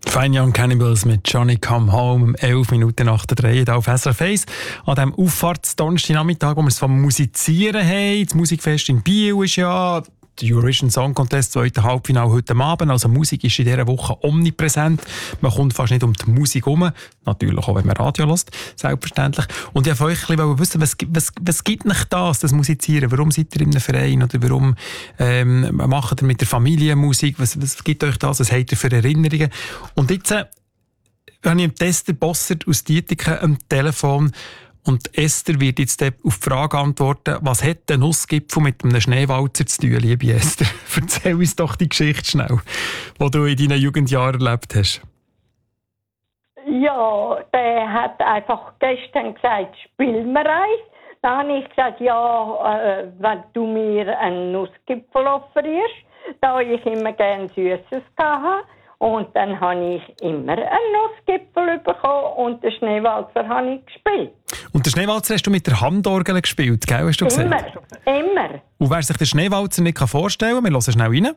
Fine Young Cannibals mit Johnny Come Home um 11 Minuten nach der 3 hier auf SRF 1. An diesem Auffahrtsdonnerstagnachmittag, wo wir es vom Musizieren haben. Das Musikfest in Biel ist ja der Eurovision Song Contest, zweite Halbfinale heute Abend. Also Musik ist in dieser Woche omnipräsent. Man kommt fast nicht um die Musik herum. Natürlich auch, wenn man Radio hört, selbstverständlich. Und ich wollte euch ein bisschen wissen, was gibt euch das Musizieren? Warum seid ihr in einem Verein? Oder warum macht ihr mit der Familie Musik? Was gibt euch das? Was habt ihr für Erinnerungen? Und jetzt habe ich Esther Bossert aus Dietiken am Telefon. Und Esther wird jetzt auf die Frage antworten, was hat ein Nussgipfel mit einem Schneewalzer zu tun, liebe Esther? Erzähl uns doch die Geschichte schnell, die du in deinen Jugendjahren erlebt hast. Ja, der hat einfach gestern gesagt, spiel mir eins. Dann habe ich gesagt, ja, wenn du mir einen Nussgipfel offerierst, da ich immer gerne Süßes hatte. Und dann habe ich immer einen Nussgipfel bekommen und den Schneewalzer habe ich gespielt. Und den Schneewalzer hast du mit der Handorgel gespielt, gell? Hast du gesagt? Immer. Und wer sich den Schneewalzer nicht vorstellen kann, wir hören schnell rein.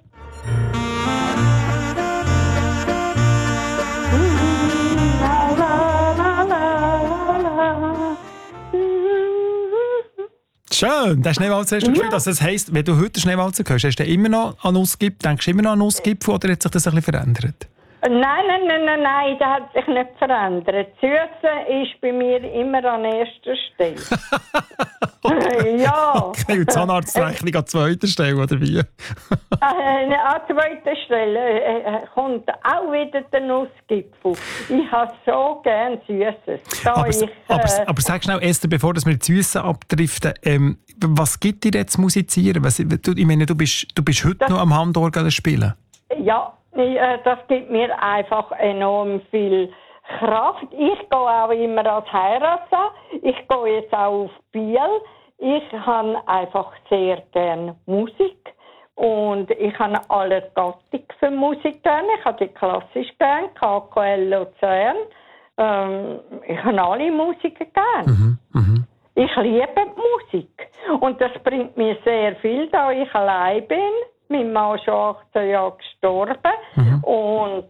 Schön, den Schneewalzer hast du gespielt. Also das heisst, wenn du heute den Schneewalzer hörst, hast du immer noch an Nussgipfel, denkst du immer noch an Nussgipfel oder hat sich das ein bisschen verändert? Nein, das hat sich nicht verändert. Süße ist bei mir immer an erster Stelle. Ja. Okay, und die Zahnarztrechnung an zweiter Stelle, oder wie? An zweiter Stelle kommt auch wieder der Nussgipfel. Ich habe so gern Süßes. Aber sag schnell, Esther, bevor wir die Süße abdriften, was gibt dir jetzt Musizieren? Ich meine, du bist heute noch am Handorgel spielen. Ja. Das gibt mir einfach enorm viel Kraft. Ich gehe auch immer als Heiratssaal. Ich gehe jetzt auch auf Biel. Ich habe einfach sehr gerne Musik. Und ich habe alle Gattung für Musik gerne. Ich habe die klassisch gerne, KKL Luzern. Ich habe alle Musiker gerne. Ich liebe die Musik. Und das bringt mir sehr viel, da ich allein bin. Mein Mann ist schon 18 Jahre gestorben. Und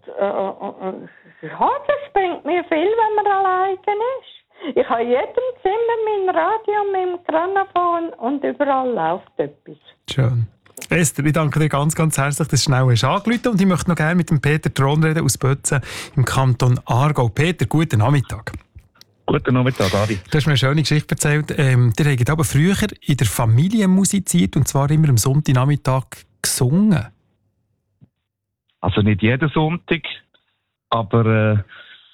ja, das bringt mir viel, wenn man alleine ist. Ich habe in jedem Zimmer mein Radio, mein Grammophon und überall läuft etwas. Schön. Esther, ich danke dir ganz, ganz herzlich, dass du schnell hast angerufen und ich möchte noch gerne mit dem Peter Thron reden aus Bötzen im Kanton Aargau. Peter, guten Nachmittag. Guten Nachmittag, Adi. Du hast mir eine schöne Geschichte erzählt. Ihr habt aber früher in der Familie musiziert und zwar immer am Sonntagnachmittag gesungen? Also nicht jeden Sonntag, aber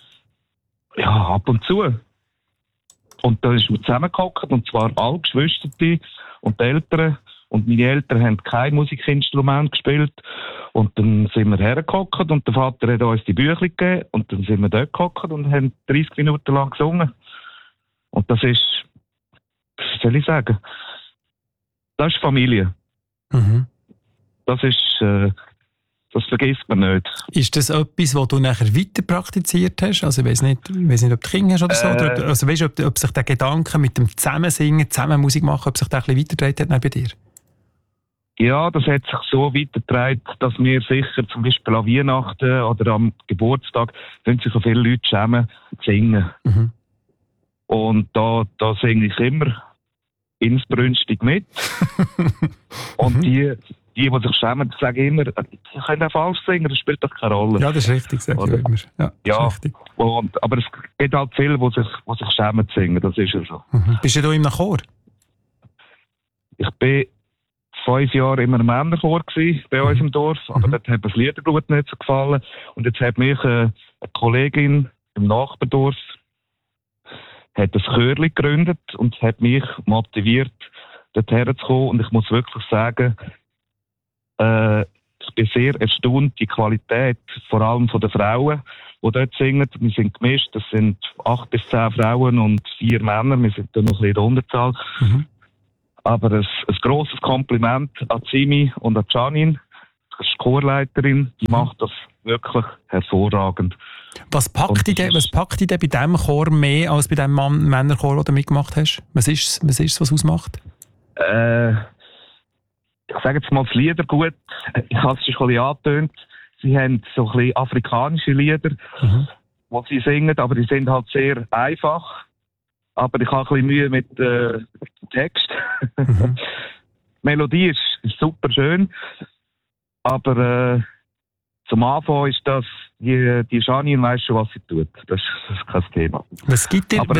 ja, ab und zu. Und da ist man zusammengehockt, und zwar alle Geschwister und die Eltern. Und meine Eltern haben kein Musikinstrument gespielt. Und dann sind wir hergehockt und der Vater hat uns die Bücher gegeben. Und dann sind wir dort gehockt und haben 30 Minuten lang gesungen. Und das ist, was soll ich sagen, das ist Familie. Das ist, das vergisst man nicht. Ist das etwas, was du nachher weiter praktiziert hast? Also ich weiss nicht, ob du Kinder hast oder so. Oder, also weißt du, ob sich der Gedanke mit dem Zusammensingen, zusammen Musik machen, ob sich der ein bisschen weitergetragen hat bei dir? Ja, das hat sich so weitergetragen, dass wir sicher zum Beispiel an Weihnachten oder am Geburtstag sind sich so viele Leute schämen zu singen. Und da singe ich immer inbrünstig mit. Und die sich schämen, sagen immer, sie können auch falsch singen, das spielt doch keine Rolle. Ja, das ist richtig, sage ich immer. Ja, richtig. Aber es gibt halt viele, die sich schämen zu singen, das ist ja so. Bist du in einem Chor? Ich bin 5 Jahre in einem Männerchor bei uns im Dorf, aber dort hat mir das Liedergut nicht so gefallen. Und jetzt hat mich eine Kollegin im Nachbardorf hat ein Chörli gegründet und hat mich motiviert, dorthin zu kommen. Und ich muss wirklich sagen, ich bin sehr erstaunt, die Qualität, vor allem von den Frauen, die dort singen. Wir sind gemischt, das sind 8 bis 10 Frauen und 4 Männer. Wir sind da noch ein bisschen in der Unterzahl. Aber ein grosses Kompliment an Simi und an Janine. Das ist die Chorleiterin, die macht das wirklich hervorragend. Was packt dich denn bei diesem Chor mehr als bei dem Männerchor, den du mitgemacht hast? Was ist es, was ausmacht? Ich sage jetzt mal das Liedergut. Ich habe es schon ein bisschen angetönt. sie haben so ein bisschen afrikanische Lieder, die sie singen, aber die sind halt sehr einfach. Aber ich habe ein bisschen Mühe mit dem Text. Die Melodie ist super schön, aber zum Anfang ist das, die Janine weiss schon, was sie tut. Das ist kein Thema. Was gibt dir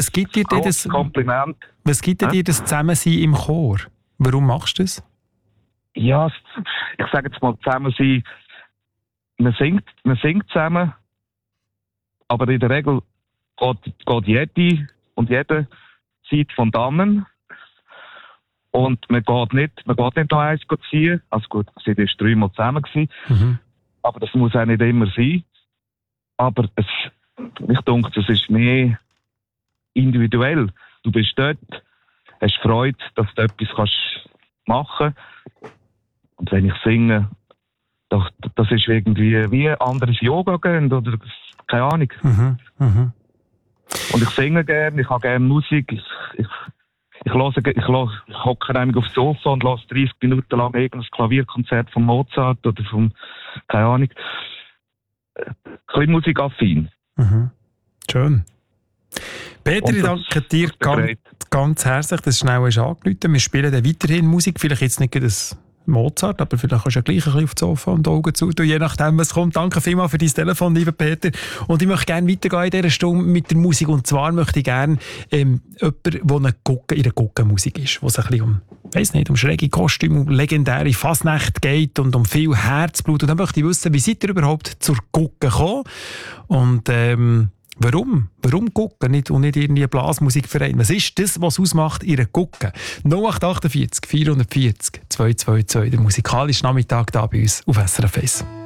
das Zusammensein im Chor? Warum machst du das? Ja, ich sage jetzt mal Zusammensein. Man singt zusammen, aber in der Regel geht jede und jeder Zeit von dannen. Und man geht nicht noch eins ziehen. Also gut, wir sind erst 3 Mal zusammen gewesen. Aber das muss auch nicht immer sein. Aber ich denke, es ist mehr individuell. Du bist dort, hast Freude, dass du etwas machen kannst. Und wenn ich singe, das ist irgendwie wie anderes Yoga gehen oder keine Ahnung. Und ich singe gerne, ich habe gerne Musik. Ich hocke nämlich aufs Sofa und lasse 30 Minuten lang irgendein Klavierkonzert von Mozart oder von, keine Ahnung. Ein bisschen musikaffin. Schön. Peter, ich danke dir ganz herzlich, dass du schnell angerufen. Wir spielen dann weiterhin Musik, vielleicht jetzt nicht das Mozart, aber vielleicht kannst du ja gleich ein bisschen auf das Sofa und die Augen zu tun, je nachdem, was kommt. Danke vielmals für dein Telefon, lieber Peter. Und ich möchte gerne weitergehen in dieser Stunde mit der Musik. Und zwar möchte ich gerne jemanden, der in der Guckenmusik ist, wo es ein bisschen um schräge Kostüme, um legendäre Fasnacht geht und um viel Herzblut. Und dann möchte ich wissen, wie seid ihr überhaupt zur Gucke gekommen? Und warum? Warum Gucken und nicht irgendwie ein Blasmusikverein? Was ist das, was ausmacht, ihre Gucken? 0848 440 222, der musikalische Nachmittag da bei uns auf SRF 1.